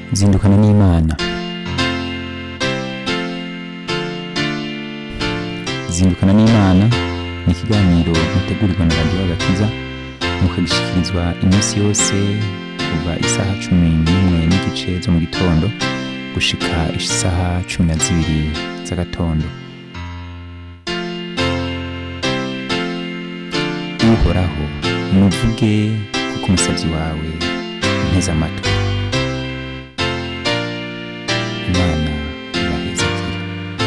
zindukana n'Imana. Zindukana n'Imana ni ikiganiro mutegurirwa na Radio Agakiza mukagishikirizwa iminsi yose kuva isaha 11 n'igice zo mu gitondo gushika isaha 12 z'agatondo. Uhoraho muvuge kuko umusavyi wawe nteze amatwi. Imana ibahezekire.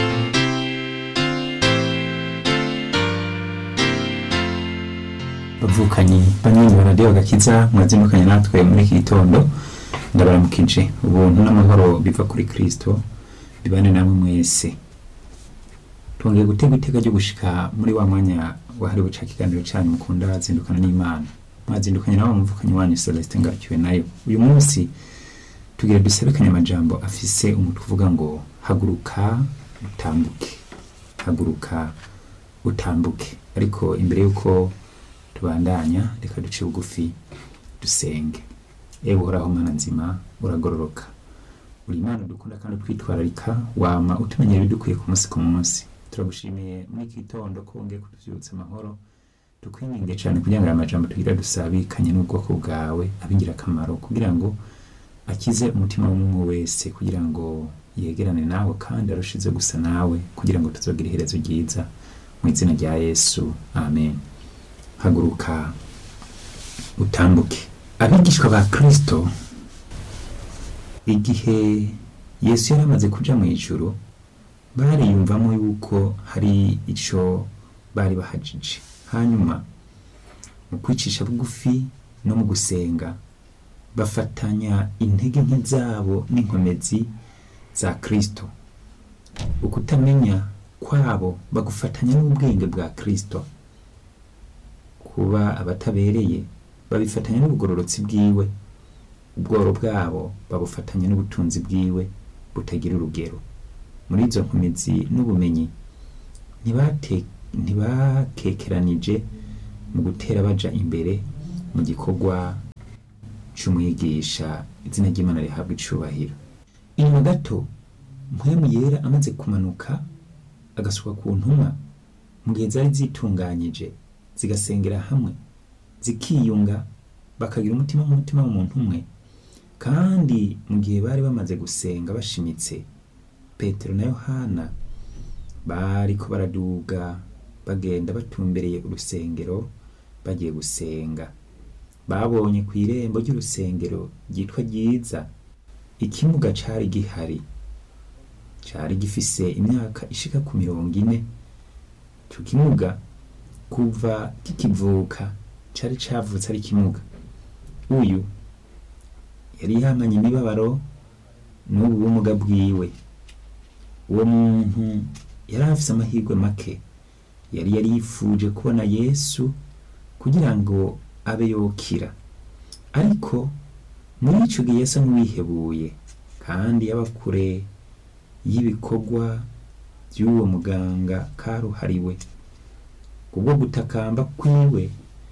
Bavukanye banywanyi ba Radio Agakiza mwazindukanye natwe muri iki gitondo, ndabaramukije. Ubuntu n'amahoro biva kuri Kristo bibane namwe mwese. Twongeye gutega iteka ryo gushika muri wa mwanya wahariwe ca kiganiro cyane mukunda zindukana n'Imana. Mwazindukanye nawe muvukanye wanyu Celestin Ngarukiwe nayo. Uyu munsi tugira dusebekanya amajambo afise umutwe uvuga ngo haguruka utambuke. Haguruka utambuke. Ariko imbere yuko tubandanya reka duce bugufi dusenge. Ewe Uhoraho Mana nzima, uragororoka, uri Imana dukunda kandi twitwararika, wama utumenyera ibidukwiye ku munsi ku munsi. Turagushimiye muri iki gitondo ko wongeye kutuvyutsa amahoro. Tukwinginge cyane kugira ngo amajambo tugira dusabikanye n'ubwoko bwawe abingira akamaro, kugira ngo akize umutima w'umuntu wese, kugira ngo yegerane nawe kandi arushize gusa nawe, kugira ngo tuzogira iherezo ryiza mu izina rya Yesu, amen. Haguruka utambuke. Abigishwa ba Kristo igihe Yesu yari amaze kuja mu ijuru, bariyumvamo yuko hari ico bari bahajije. Hanyuma mu kwicisha bugufi no mu gusenga bafatanya intege nke zabo n'inkomezi za Kristo. Ukutamenya kwabo bagufatanya n'ubwenge bwa Kristo. Kuba abatabereye babifatanya n'ubugororotsi bwiwe. Ubworo bwabo babufatanya n'ubutunzi bwiwe butagira urugero. Muri izo nkomezi n'ubumenyi ntibakekeranije mu gutera baja imbere mu gikorwa c'umwigisha, izina ry'Imana rihabwa icubahiro. Inyuma gato mpwemu yera amaze kumanuka agasuka ku ntumwa, mu gihe zari zitunganyije zigasengera hamwe zikiyunga bakagira umutima w'umuntu umwe. Kandi mu gihe bari bamaze gusenga bashimitse, Petero na Yohana bariko baraduga bagenda batumbereye urusengero bagiye gusenga. Babonye ku irembo ry'urusengero ryitwa Ryiza ikimuga cari gihari, cari gifise imyaka ishika ku 40. Ico kimuga kuva kikivuka cari cavutse ari kimuga. Uyu yari yamanye imibabaro n'ubu bumuga bwiwe. Uwo muntu yari afise amahirwe make, yari yifuje kubona Yesu kugira ngo abe yokira. Ariko muri ico gihe Yesu n'uwihebuye kandi yabakure y'ibikorwa by'uwo muganga karuhariwe. Kubwo gutakamba kwiwe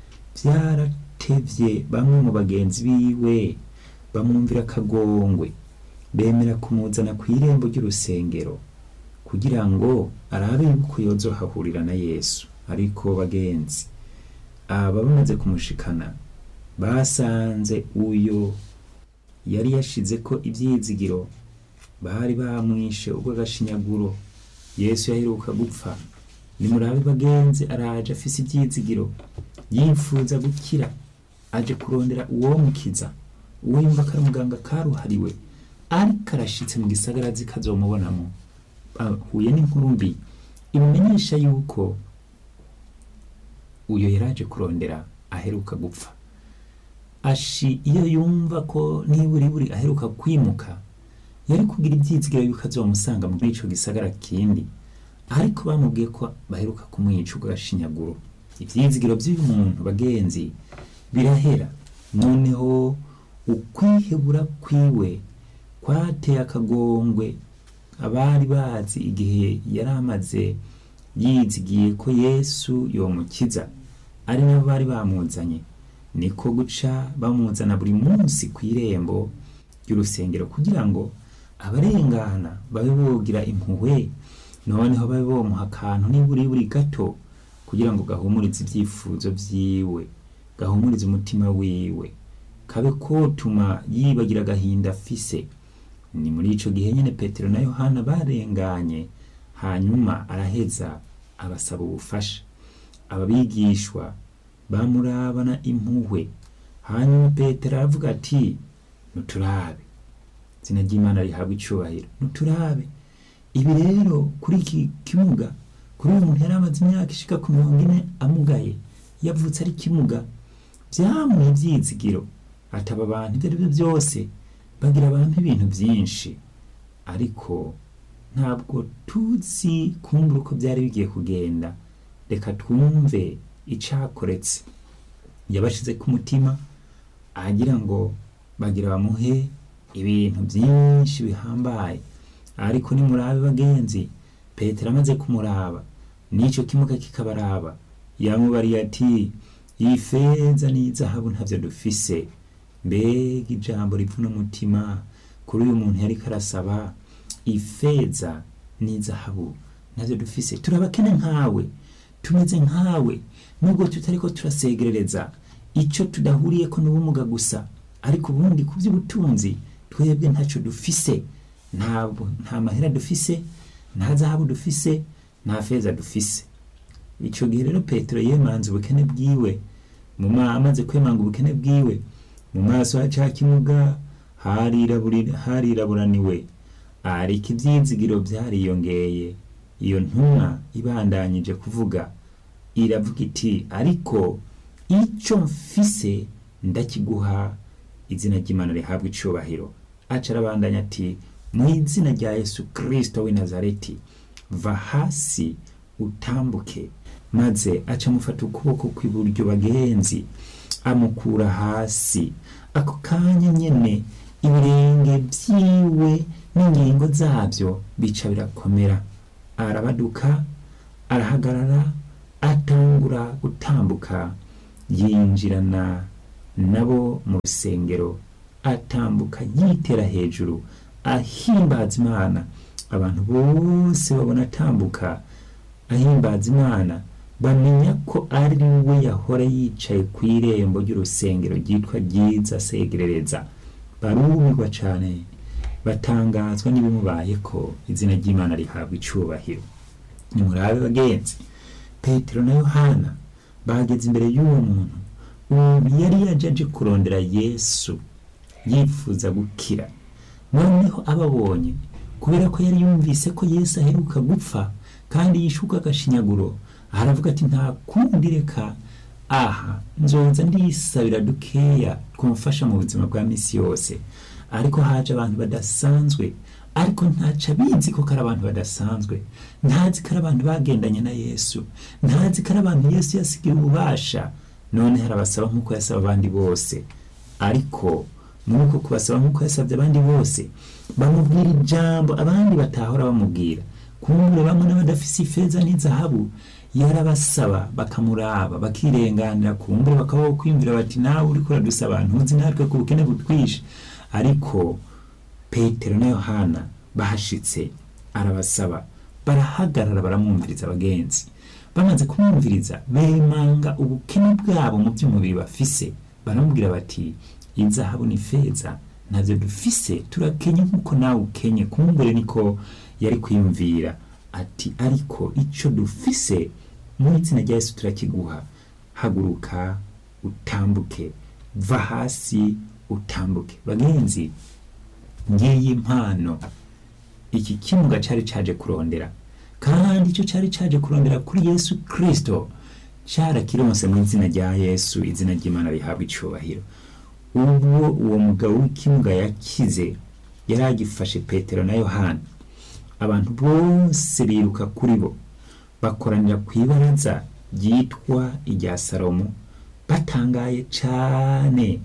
vyaratevye bamwe mu bagenzi biwe bamwumvira akagongwe, bemera kumuzana ku irembo ry'urusengero kugira ngo arabe yuko yozohahurira na Yesu. Ariko bagenzi aba bamaze kumushikana basanze uyo yari yashize ko ivyizigiro, bari bamwishe ubwo gashinyaguro. Yesu yaheruka gupfa. Nimurabe bagenzi, araje afise ivyizigiro, yifuza gukira, aje kurondera uwo mukiza, uwo yumva ko ari muganga karuhariwe. Ariko arashitse mu gisagara zikazomubonamo, huye n'inkuru mbi imumenyesha yuko uyo yaraje kurondera aheruka gupfa. Iyo yumva ko niburi aheruka kwimuka, yari kugira ivyizigiro yuko azomusanga muri ico gisagara kindi. Ariko bamubwiye ko baheruka kumwica ubwo gashinyaguro. Ivyizigiro by'uyu muntu bagenzi birahera. Noneho ukwihebura kwiwe kwateye akagongwe abari bazi igihe yari amaze yizigiye ko Yesu yomukiza, ari nabo bari bamuzanye. Niko guca bamuzana buri munsi ku irembo ry'urusengero kugira ngo abarengana babe bogira impuhwe, noneho babe bomuha akantu niburi gato kugira ngo gahumurize ibyifuzo vyiwe, gahumurize umutima wiwe, kabe kotuma yibagira agahinda afise. Ni muri ico gihe nyene Petero na Yohana barenganye, hanyuma araheza abasaba ubufasha. Ababigishwa bamurabana impuhwe, hanyuma Petero aravuga ati nuturabe, izina ry'Imana rihabwa icubahiro, nuturabe. Ibi rero kuri iki kimuga, kuri uyu muntu yari amaze imyaka ishika ku 40 amugaye, yavutse ari kimuga, vyamuha ivyizigiro. Ataba abantu ibyo aribyo byose bagira abantu ibintu byinshi, ariko ntabwo tuzi kumbura uko byari bigiye kugenda. Reka twumve icakoretse. Yabashize ku mutima agira ngo bagira bamuhe ibintu byinshi bihambaye, ariko ni murabe bagenzi, Petero amaze kumuraba nico kimuga kikabaraba, yamubariye ati ifeza n'izahabu ntavyo dufise. Mbega ijambo rivuna umutima kuri uyu muntu yari karasaba, ifeza n'izahabu ntavyo dufise. Turabakene nkawe, tumeze nkawe, nubwo tutariko turasegerereza ico tudahuriye ko n'ubumuga gusa, ariko ubundi ku by'ubutunzi twebwe ntaco dufise. Nta mahera dufise, nta zahabu dufise, nta feza dufise. Ico gihe rero Petero yemanze ubukene bwiwe, amaze kwemanga ubukene bwiwe, mu maso ha ca kimuga hariraburaniwe, ariko ivyizigiro vyariyongeye. Iyo ntumwa ibandanyije kuvuga, iravuga iti ariko ico mfise ndakiguha, izina ry'Imana rihabwa icubahiro. Aca arabandanya ati mu izina rya Yesu Kristo w'i Nazareti, va hasi utambuke. Maze aca mufata ukuboko kw'iburyo bagenzi, amukura hasi. Ako kanya nyene ibirenge vyiwe n'ingingo zavyo bica birakomera, arabaduka, arahagarara, atangura gutambuka, yinjirana nabo mu rusengero, atambuka yitera hejuru, ahimbaza Imana. Abantu bose babona atambuka ahimbaza Imana, bamenya ko ari we yahora yicaye ku irembo ry'urusengero ryitwa ryiza segerereza. Barumirwa cane, batangazwa n'ibimubaye ko, izina ry'Imana rihabwa icubahiro. Nimurabe bagenzi, Petero na Yohana bageze imbere y'uwo muntu. Ubu yari yaje kurondera Yesu, yifuza gukira. Noneho ababonye, kubera ko yari yumvise ko Yesu aheruka gupfa kandi yishuka agashinyaguro, aravuga ati nta kundi, reka aha nzoza ndisabira dukeya kumufasha mu buzima bwa misi yose. Ariko haje abantu badasanzwe, ariko ntaca bizi ko kari abantu badasanzwe. Ntazi ko ari abantu bagendanye na Yesu, ntazi ko ari abantu Yesu yasigiye ububasha. None harabasaba nk'uko yasaba abandi bose, ariko nuko kubasaba nk'uko yasabye abandi bose, bamubwira ijambo abandi batahora bamubwira. Kumbure bamwe n'abadafise ifeza n'izahabu yarabasaba, bakamuraba, bakirenganira, kumbure bakabaho kwimvira bati nawe uriko uradusaba, ntuzi natwe ku bukene butwishe. Ariko Petero na Yohana bahashitse, arabasaba, barahagarara, baramwumviriza bagenzi. Bamaze kumwumviriza, bemanga ubukene bwabo mu by'umubiri bafise, baramubwira bati izahabu n'ifeza ntavyo dufise, turakenye nk'uko nawe ukenye. Kumbure niko yari kwiyumvira ati ariko ico dufise mu izina rya Yesu turakiguha. Haguruka utambuke, va hasi utambuke. Bagenzi, ngiyi impano iki kimuga cari caje kurondera, kandi ico cari caje kurondera kuri Yesu Kristo carakironse mu izina rya Yesu, izina ry'Imana rihabwa icubahiro. Ubwo uwo mugabo w'ikimuga yakize yaragifashe Petero na Yohana, abantu bose biruka kuri bo, bakoranira kwibaraza ryitwa irya Salomo, batangaye cane,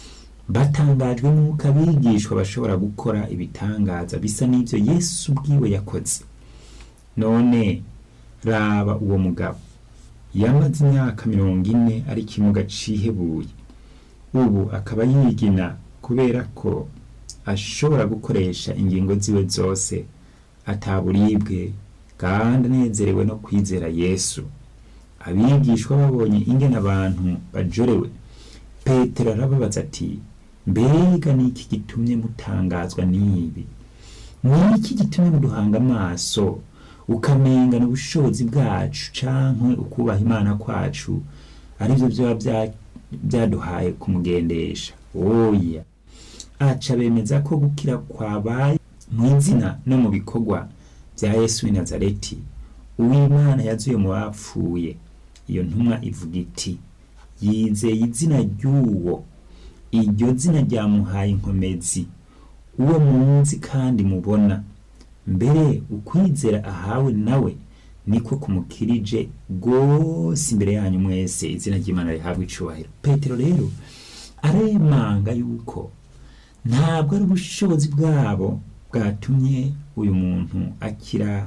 batangajwe n'uko abigishwa bashobora gukora ibitangaza bisa n'ivyo Yesu ubwiwe yakoze. None raba uwo mugabo yamaze imyaka 40 ari kimuga cihebuye, ubu akaba yigina kubera ko ashobora gukoresha ingingo ziwe zose ataburibwe kandi anezerewe no kwizera Yesu. Abigishwa babonye ingene abantu bajorewe, Petero arababaza ati, mbega ni iki gitumye mutangazwa n'ibi? Ni iki gitumye muduhanga amaso ukamengana ubushobozi bwacu canke ukubaha Imana kwacu arivyo vyoba byaduhaye kumugendesha? Oya, aca bemeza ko gukira kwabaye mu izina no mu bikorwa bya Yesu w'i Nazareti, uw'Imana yazuye mu bapfuye. Iyo ntumwa ivuga iti, yizeye izina ry'uwo, iryo zina ryamuhaye inkomezi, uwo munsi kandi mubona. Mbere ukwizera ahawe nawe niko kumukirije rwose imbere yanyu mwese, izina ry'Imana rihabwa icubahiro. Petero rero aremanga yuko ntabwo ari ubushobozi bwabo bwatumye uyu muntu akira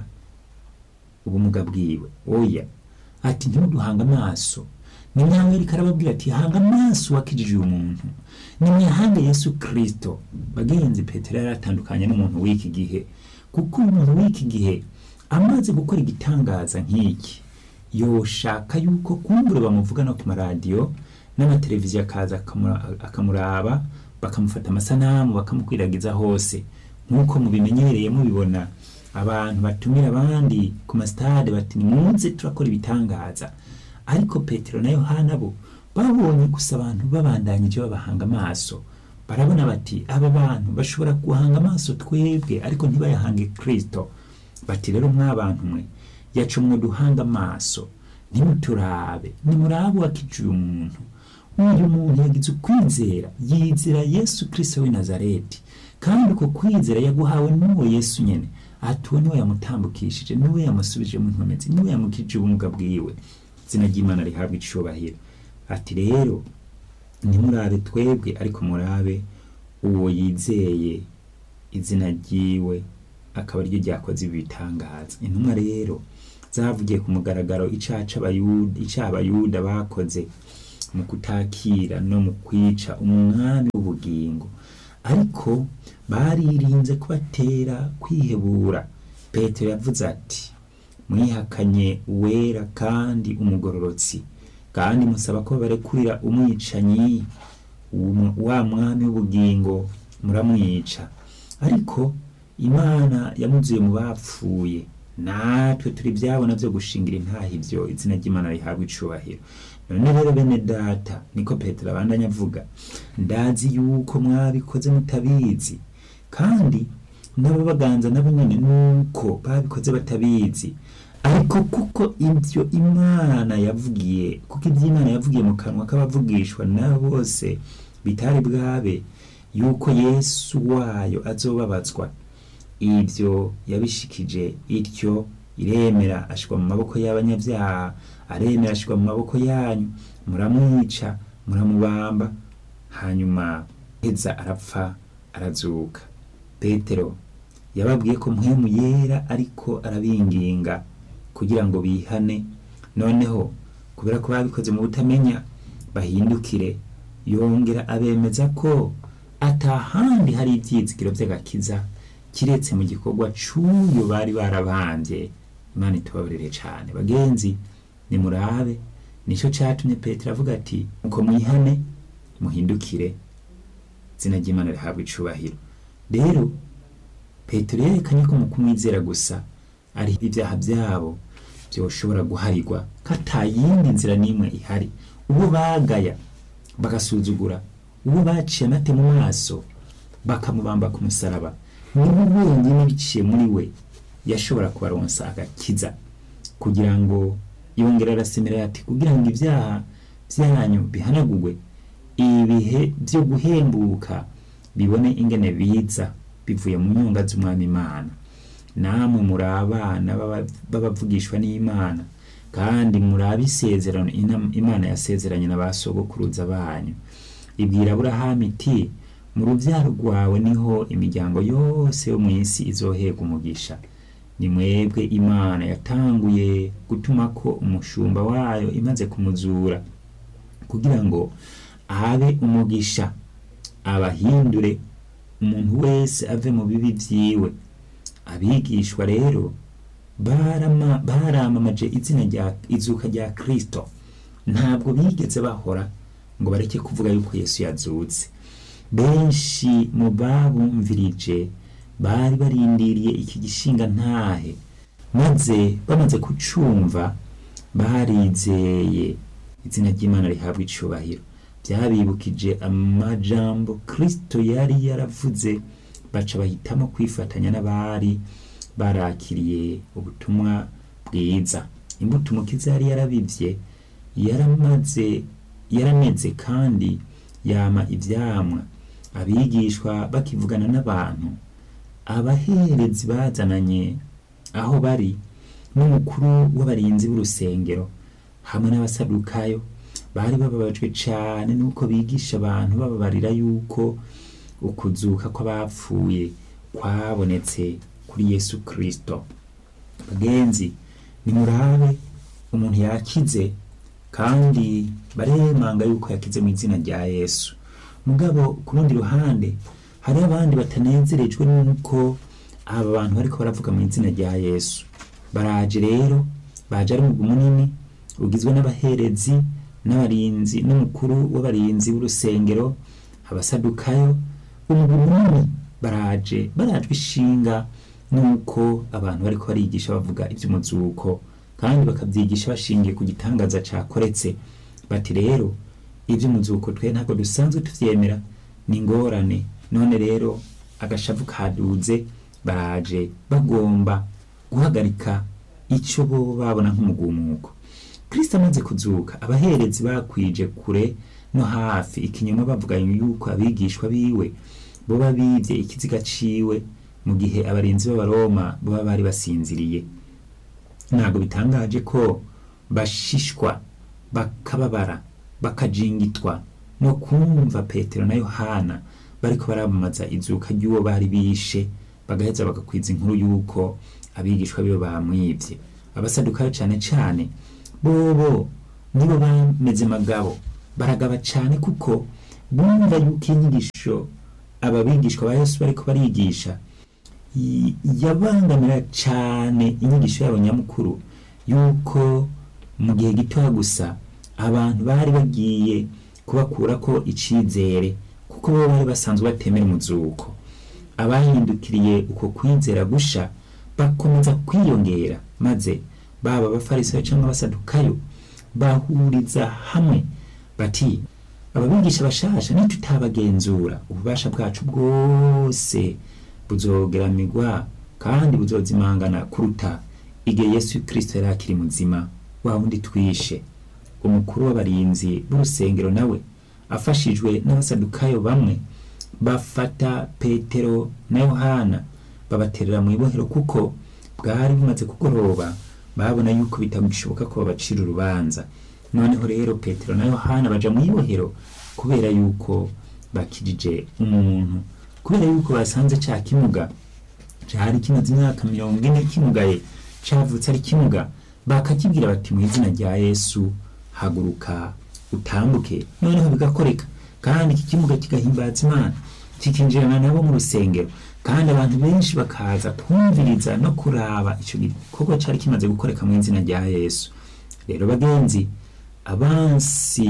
ubumuga bwiwe. Oya, ati ntimuduhanga amaso. Ni nyawe ariko arababwira ati, hanga amaso wakijije uyu muntu, nimwihange Yesu Kristo. Bagenzi, Petero yaratandukanye n'umuntu w'iki gihe, kuko umuntu w'iki gihe amaze gukora igitangaza nk'iki, yoshaka yuko kumbure bamuvuga no ku maradiyo n'amateleviziyo, akaza akamuraba, bakamufata amasanamu, bakamukwiragiza hose, nk'uko mubimenyereye mubibona abantu batumira abandi ku mastade bati nimuze turakora ibitangaza. Ariko Petero na Yohana bo babonye gusa abantu babandanyije babahanga amaso, barabona bati aba bantu bashobora guhanga amaso twebwe ariko ntibayahange Kristo. Bati rero mw'abantu mwe, yacumwe duhanga amaso, nimuturabe, nimurabe wakijije umuntu. Uyu muntu yagize ukwizera, yizera Yesu Kristo w'i Nazareti, kandi uko kwizera yaguhawe n'uwo Yesu nyene. Atuwe niwe yamutambukishije, niwe yamusubije mu nkomezi, niwe yamukijije ubumuga bwiwe. Izina ry'Imana rihabwa icubahiro. Ati rero nimurabe twebwe ariko murabe uwo yizeye izina ryiwe, akaba ryo ryakoze ibitangaza. Intumwa rero zavugiye ku mugaragaro icaha abayuda bakoze mu kutakira no mu kwica umwami w'ubugingo, ariko baririnze kubatera kwihebura. Petero yavuze ati, mwihakanye uwera kandi umugororotsi, kandi musaba ko barekurira umwicanyi, wa mwami w'ubugingo muramwica. Ariko Imana yamuzuye mu bapfuye, natwe turi byabona byo gushingira intaha ibyo. Izina ry'Imana rihabwa icubahiro. None rero bene data, niko Petero abandanya avuga, ndazi yuko mwabikoze mutabizi, kandi n'ababaganza nabo nyene nuko babikoze batabizi. Ariko kuko ibyo Imana yavugiye, kuko ibyo Imana yavugiye mu kanwa k'abavugishwa na bose bitari bwabe, yuko Yesu wayo azobabazwa, ibyo yabishikije ityo, iremera ashirwa mu maboko y'abanyabyaha, aremera ashirwa mu maboko yanyu, muramwica, muramubamba, hanyuma heza arapfa arazuka. Petero yababwiye ko mpwemu yera ariko arabinginga kugira ngo bihane. Noneho kubera ko babikoze mu butamenya, bahindukire. Yongera abemeza ko atahandi hari ivyizigiro vy'agakiza kiretse mu gikorwa c'uyo bari barabambye. Imana itubabarire cane. Bagenzi, nimurabe, nico catumye Petero avuga ati, uko mwihane muhindukire, izina ry'Imana rihabwa icubahiro. Rero Petero yerekanye ko mu kumwizera gusa ari ibyaha byabo byoshobora guharirwa, katayindi nzira nimwe ihari. Uwo bagaya bagasuzugura, uwo baciye amate mu maso bakamubamba ku musaraba, niwe wenyine biciye muri we yashobora kubaronsa agakiza, kugira ngo yongera arasemera ati, kugira ngo ibyaha byanyu bihanagurwe, ibihe byo guhembuka bibone ingene biza bivuye mu nyunga z'Umwami Imana. Namwe muri abana babavugishwa n'Imana, kandi muri abisezerano Imana yasezeranye n'abasogokuruza banyu. Ibwira Aburahamu iti, mu ruvyaro rwawe niho imiryango yose yo mw'isi izoherwa umugisha. Ni mwebwe Imana yatanguye gutuma ko umushumba wayo imaze kumuzura, kugira ngo abe umugisha, abahindure umuntu wese ave mu bibi vyiwe. Abigishwa rero baramamaje izina rya izuka rya Kristo, ntabwo bigeze bahora ngo bareke kuvuga yuko Yesu yazutse. Benshi mu babumvirije bari barindiriye iki gishinga ntahe, maze bamaze kucumva barizeye. Izina ry'Imana rihabwa icubahiro. Byabibukije amajambo Kristo yari yaravuze, baca bahitamo kwifatanya n'abari barakiriye ubutumwa bwiza. Imbuto Umukiza yari yarabivye yarameze kandi yama ivyamwa. Abigishwa bakivugana n'abantu, abaherezi bazananye aho bari n'umukuru w'abarinzi b'urusengero hamwe n'abasadukayo bari bababajwe cane nuko bigisha abantu bababarira yuko ukuzuka kw'abapfuye kwabonetse kuri Yesu Kristo. Bagenzi, nimurabe umuntu yakize kandi baremanga yuko yakize mu izina rya Yesu. Mugabo ku rundi ruhande hari abandi batanezerejwe nuko aba bantu bariko baravuga mu izina rya Yesu. Baraje rero, baje ari umugwi munini ugizwe n'abaherezi n'abarinzi n'umukuru w'abarinzi b'urusengero, abasadukayo. Umugwi munini barajwe ishinga nuko abantu bariko barigisha bavuga ivy'umuzuko kandi bakavyigisha bashingiye ku gitangaza cakoretse. Bati rero ivy'umuzuko twe ntabwo dusanzwe tuvyemera, ni ngorane. None rero agashavu kaduze, baraje bagomba guhagarika ico bo babona nk'umugumuko. Kristo amaze kuzuka, abaherezi bakwije kure no hafi ikinyoma bavuga yuko abigishwa biwe boba bivye ikiziga ciwe mu gihe abarinzi b'Abaroma boba bari basinziriye. Ntabwo bitangaje ko bashishwa, bakababara, bakajingitwa no kumva Petero na Yohana bariko baramamaza izuka ry'uwo bari bishe, bagaheza bagakwiza inkuru yuko abigishwa bibo bamwivye. Abasadukayo cane bobo nibo bameze magabo, baragaba cane kuko bumva yuko inyigisho ababigishwa ba Yesu bariko barigisha yabangamira cane inyigisho yabo nyamukuru, yuko mu gihe gitoya gusa abantu bari bagiye kubakurako icizere kuko bo bari basanzwe batemera umuzuko. Abahindukiriye uko kwizera gusha bakomeza kwiyongera, maze baba abafarisayo canke abasadukayo bahuriza hamwe bati, ababigisha bashasha nitutabagenzura ububasha bwacu bwose buzogeramirwa kandi buzozimangana kuruta igihe Yesu Kristo yari akiri muzima, wa wundi twishe. Umukuru w'abarinzi b'urusengero nawe afashijwe n'abasadukayo bamwe bafata Petero na Yohana babaterera mu ibohero kuko bwari bumaze kugoroba. Babona yuko bitagishoboka ko babacira urubanza. Noneho rero Petero na Yohana baja mu ibohero kubera yuko bakijije umuntu, kubera yuko basanze ca kimuga cari kimaze imyaka 40 kimugaye, cavutse ari kimuga. Bakakibwira bati, mu izina rya Yesu haguruka utambuke. Noneho bigakoreka kandi iki kimuga kigahimbaza Imana, kikinjirana nabo mu rusengero, kandi abantu benshi bakaza kumviriza no kuraba ico gikorwa cari kimaze gukoreka mu izina rya Yesu. Rero bagenzi, abansi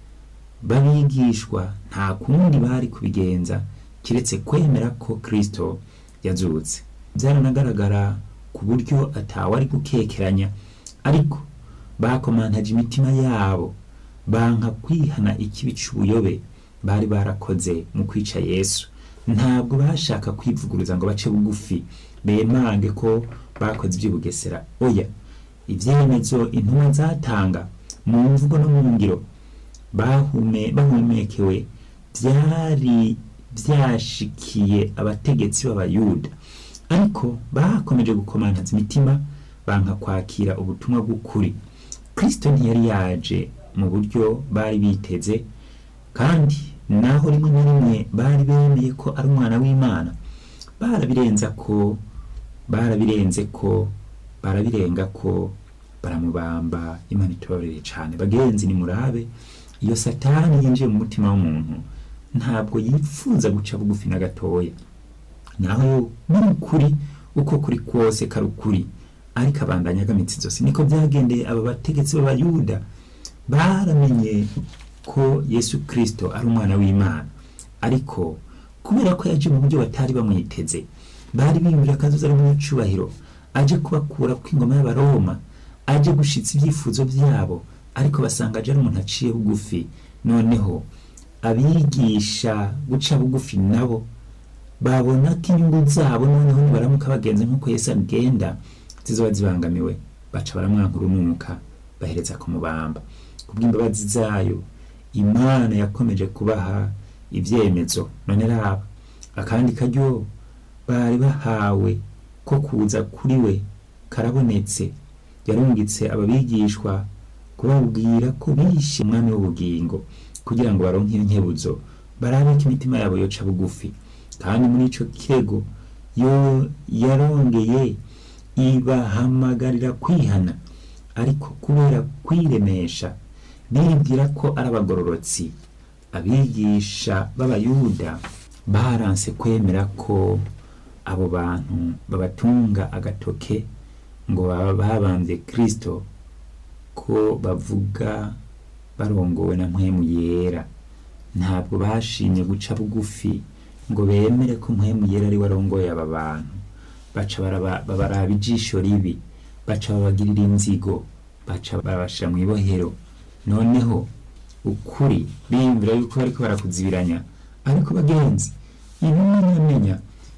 babigishwa nta kundi bari kubigenza kiretse kwemera ko Kristo yazutse. Byaranagaragara ku buryo atawari gukekeranya, ariko bakomantaje imitima yabo, banka kwihana ikibi c'ubuyobe bari barakoze mu kwica Yesu. Ntabwo bashaka kwivuguruza ngo bace bugufi bemange ko bakoze iby'ubugesera. Oya, ivyemezo intumwa zatanga mu mvugo no mu ngiro bahumekewe byari byashikiye abategetsi b'Abayuda, ariko bakomeje gukomantaza imitima, banka kwakira ubutumwa bw'ukuri. Kristo ntiyari yaje mu buryo bari biteze, kandi naho rimwe na rimwe bari bemeye ko ari umwana w'Imana, barabirenga ko baramubamba. Imana itorere cane. Bagenzi, ni murabe iyo Satani yinjiye mu mutima w'umuntu ntabwo yifuza guca bugufi na gatoya, naho n'ukuri uko kuri kose karukuri, ariko abandanya agamitse izosi. Niko byagendeye aba bategetsi b'abayuda, baramenye ko Yesu Kristo ari umwana w'Imana, ariko kubera ko yaje mu buryo batari bamwiteze, bari biyumvira akazoza ari mu cyubahiro, aje kubakura kw'ingoma y'Abaroma, aje gushitsa ibyifuzo byabo, ariko basanga aje ari umuntu aciye bugufi. Noneho abigisha guca bugufi nabo babona ko inyungu zabo noneho baramuka bagenze nk'uko Yesu agenda zizoba zibangamiwe, baca baramwanka urunuka, bahereza kumubamba. Kubw'imbabazi zayo Imana yakomeje kubaha ibyemezo. None raba akandi karyo bari bahawe ko kuza kuri we karabonetse. Yarungitse ababigishwa kubabwira ko bishe umwami w'ubugingo, kugira ngo baronke iyo nkebuzo, barabe ko imitima yabo yoca bugufi. Kandi muri ico kirego yarongeye ibahamagarira kwihana, ariko kubera kwiremesha bibwira ko ari abagororotsi, abigisha b'Abayuda baranse kwemera ko abo bantu babatunga agatoke ngo babambye Kristo, ko bavuga barongowe na mpwemu yera. Ntabwo bashimye guca bugufi ngo bemere ko mpwemu yera ari warongoye aba bantu. Baca babaraba ijisho ribi, baca babagirira inzigo, baca babashira mu ibohero. Noneho ukuri biyumvira yuko bariko barakuzibiranya, ariko bagenzi, ibimenyamenya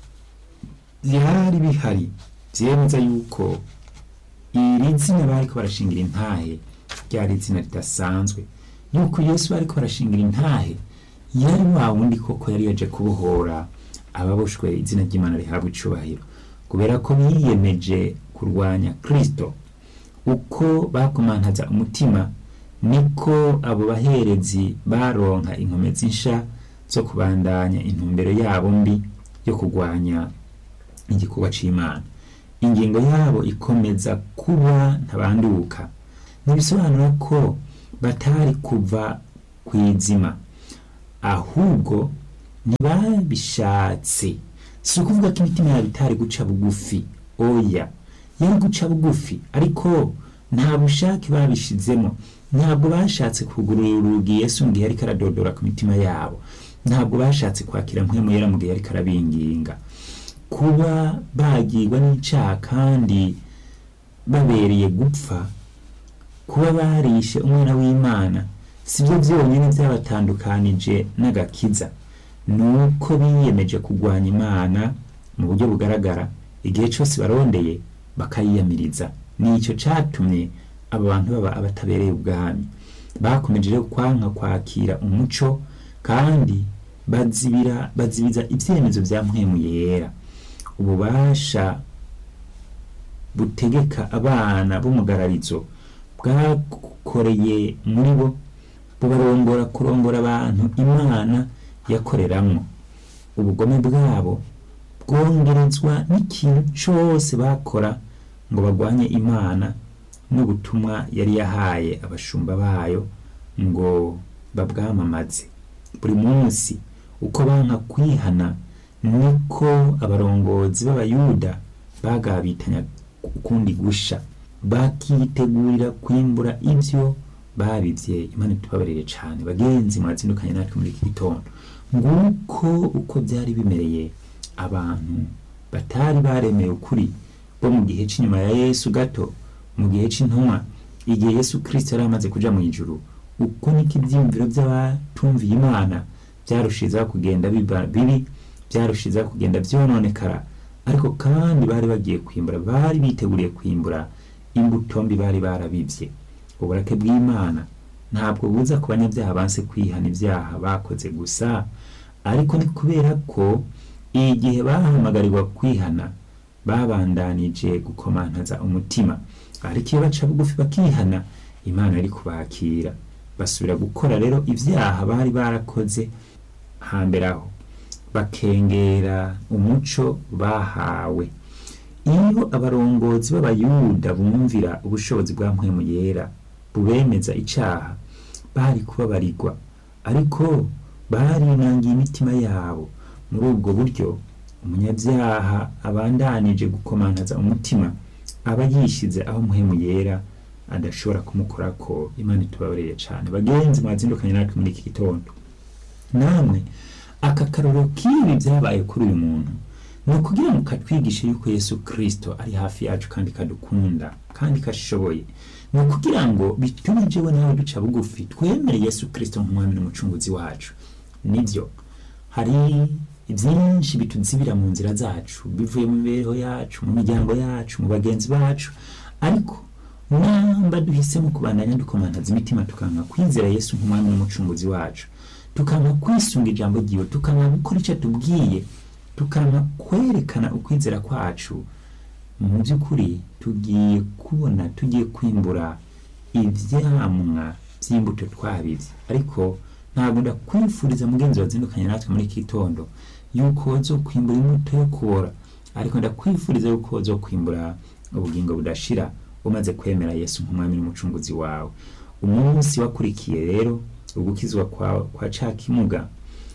byari bihari byemeza yuko iri zina bariko barashingira intahe ryari izina ridasanzwe, yuko Yesu bariko barashingira intahe yari wa wundi koko yari yaje kubohora ababoshwe. Izina ry'Imana rihabwa icubahiro, kubera ko biyemeje kurwanya Kristo. Uko bakomantaza umutima, niko abo baherezi baronka inkomezi nsha zo kubandanya intumbero yabo mbi yo kurwanya igikorwa c'Imana. Ingingo yabo ikomeza kuba ntabanduka. Nibisobanura ko batari kuva kwizima, ahubwo ntibabishatse. Si ukuvuga ko imitima yabo itari guca bugufi, oya, yari guca bugufi, ariko nta bushake babishizemo. Ntabwo bashatse kugurura urugi Yesu mu gihe ariko aradodora ku mitima yabo. Ntabwo bashatse kwakira mpwemu yera mu gihe ariko arabinginga. Kuba bagirwa n'icaha kandi babereye gupfa, kuba barishe umwana w'Imana, sibyo byonyine byabatandukanije n'agakiza. Nuko biyemeje kurwanya Imana mu buryo bugaragara, igihe cyose barondeye bakayiyamiriza. Nicyo catumye aba bantu baba abatabereye ubwami. Bakomeje rero kwanka kwakira umuco, kandi bazibiza ibyemezo bya mpwemu yera. Ububasha butegeka abana b'umugararizo bwakoreye muri bo, bubarongora kurongora abantu Imana yakoreramwo. Ubugome bwabo bwongerezwa n'ikintu cyose bakora ngo bagwanye Imana n'ubutumwa yari yahaye abashumba bayo ngo babwamamaze. Buri munsi uko banka kwihana, niko abarongozi b'Abayuda bagabitanya ukundi gusha, bakitegurira kwimbura ivyo babivye. Imana tubabarire cyane bagenzi, mwazindukanye natwe muri iki gitondo. Nguko uko byari bimereye abantu batari baremeye ukuri bo mu gihe cy'inyuma ya Yesu gato, mu gihe c'intumwa, igihe Yesu Kristo yari amaze kuja mu ijuru. Uko niko ivyiyumviro by'abatumviye Imana byarushiza kugenda bibi, byarushiza kugenda vyononekara. Ariko kandi bari bagiye kwimbura, bari biteguriye kwimbura imbuto mbi bari barabivye. Uburake bw'Imana ntabwo buza ku banyabyaha banse kwihana ibyaha bakoze gusa, ariko ni kubera ko igihe bahamagarirwa kwihana babandanije gukomantaza umutima. Ariko iyo baca bugufi bakihana, Imana yari kubakira, basubira gukora rero ibyaha bari barakoze hambere aho, bakengera umuco bahawe. Iyo abarongozi b'Abayuda bumvira ubushobozi bwa mpwemu yera bubemeza icaha, bari kubabarirwa. Ariko barinangiye imitima yabo. Muri ubwo buryo umunyabyaha abandanije gukomantaza umutima aba yishize aho muhemu yera adashobora kumukorako. Imana itubabarire cyane. Bagenzi mwazindukanye natwe muri iki gitondo, namwe aka karoro k'ibi byabaye kuri uyu muntu ni ukugira ngo katwigishe yuko Yesu Kristo ari hafi yacu kandi kadukunda kandi kashoboye. Ni ukugira ngo bitume jewe nawe duca bugufi twemere Yesu Kristo nk'umwami n'umucunguzi wacu. Nibyo hari byinshi bituzibira mu nzira zacu bivuye mu mibereho yacu, mu miryango yacu, mu bagenzi bacu, ariko namba duhisemo kubandanya dukomantaza imitima tukanka kwizera Yesu nk'umwami n'umucunguzi wacu, tukanka kwisunga ijambo ryiwe, tukanka gukora icyo tubwiye, tukanka kwerekana ukwizera kwacu, mu by'ukuri tugiye kubona, tugiye kwimbura ivyamwa by'imbuto twabivye. Ariko ntabwo ndakwifuriza mugenzi wazindukanye natwe muri iki gitondo yuko uzokwimbura imbuto yo kubora, ariko ndakwifuriza yuko uzokwimbura ubugingo budashira umaze kwemera Yesu nk'umwami n'umucunguzi wawe. Umunsi wakurikiye rero ugukizwa kwa Cakimuga,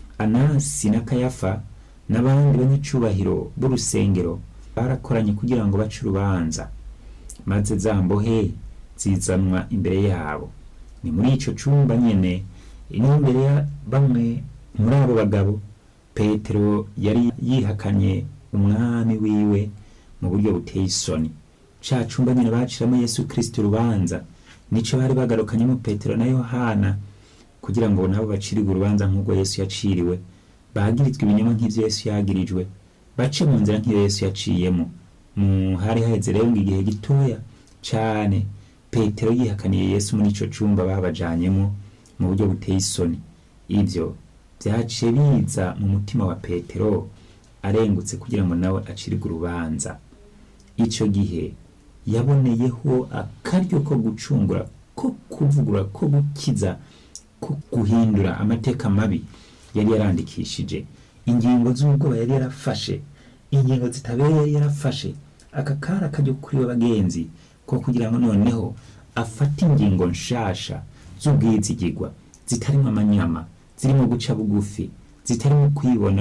Anasi na Kayafa n'abandi banyacubahiro b'urusengero barakoranye kugira ngo bace urubanza, maze za mbohe zizanwa imbere yabo. Ni muri ico cumba nyene imbere ya bamwe muri abo bagabo Petero yari yihakanye umwami wiwe mu buryo buteye isoni. Ca cumba nyene baciramo Yesu Kristo urubanza nico bari bagarukanyemo Petero na Yohana kugira ngo nabo bacirigwe urubanza nk'ubwo Yesu yaciriwe, bagirizwe ibinyoma nk'ivyo Yesu yagirijwe, bace mu nzira nk'iyo Yesu yaciyemo. Hari haheze rero igihe gitoya cane Petero yihakaniye Yesu muri ico cumba babajanyemo mu buryo buteye isoni. Ivyo byaciye biza mu mutima wa Petero arengutse kugira ngo nawe acirigwe urubanza. Ico gihe yaboneyeho akaryo ko gucungura, ko kuvugura, ko gukiza, ko guhindura amateka mabi yari yarandikishije, ingingo z'ubwoba yari yarafashe, ingingo zitabere yari yarafashe. Aka kara kajyo kuri bagenzi ko kugira ngo noneho afate ingingo nshasha z'ubwizigirwa zitarimo amanyama, zirimo guca bugufi, zitarimo kwibona